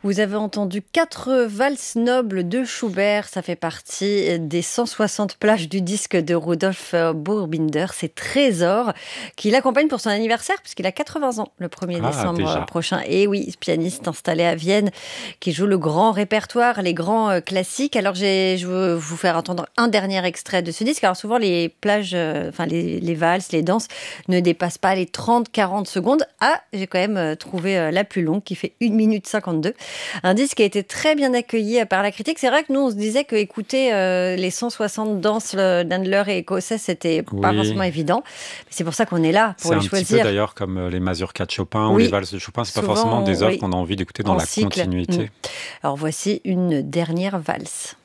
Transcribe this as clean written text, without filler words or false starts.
Vous avez entendu 4 valses nobles de Schubert. Ça fait partie des 160 plages du disque de Rudolf Burbinder. C'est Trésor qui l'accompagne pour son anniversaire puisqu'il a 80 ans le 1er Ah, décembre déjà. prochain. Et oui, pianiste installé à Vienne qui joue le grand répertoire, les grands classiques. Alors je veux vous faire entendre un dernier extrait de ce disque. Alors souvent les plages, enfin les valses, les danses ne dépassent pas les 30-40 secondes. Ah, j'ai quand même trouvé la plus longue qui fait 1 minute 52. Un disque qui a été très bien accueilli par la critique. C'est vrai que nous, on se disait que écouter les 160 danses d'Handler et écossais, c'était pas Oui, forcément évident. Mais c'est pour ça qu'on est là, pour c'est les un petit peu choisir. d'ailleurs comme les mazurkas de Chopin ou les Oui, valses de Chopin. C'est pas forcément souvent, des œuvres oui, qu'on a envie d'écouter dans en la cycle. Mm. continuité. Alors voici une dernière valse.